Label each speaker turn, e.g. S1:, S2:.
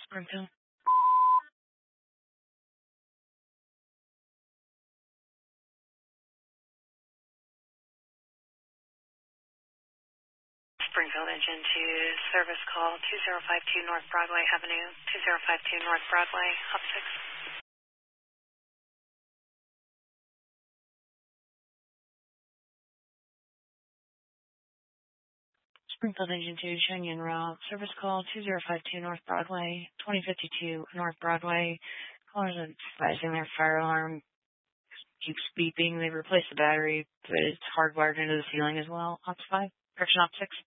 S1: Springfield. Springfield engine to service call 2052 North Broadway Avenue, 2052 North Broadway, up 6. Springfield engine to Cheyenne route, service call 2052 North Broadway, 2052 North Broadway. Callers advising their fire alarm keeps beeping. They've replaced the battery, but it's hardwired into the ceiling as well. Ops 5, correction, Ops 6.